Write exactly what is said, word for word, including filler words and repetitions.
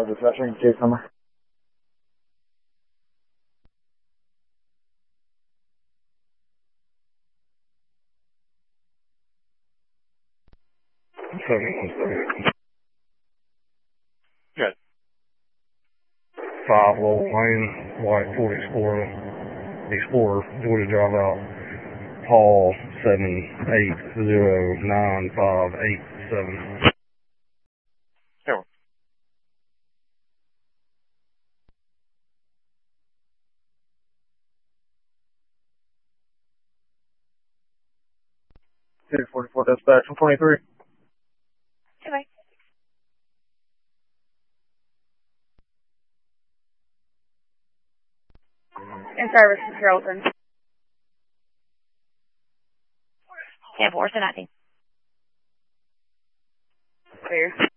Uh, dispatching case number. Good. Five Lowell Lane, white Ford Explorer, Explorer, Georgia drive out, Paul seven eight zero nine five eight seven. Sure. two forty-four dispatch, one twenty-three. Okay. In service to Carrollton. ten four, nineteen. Clear.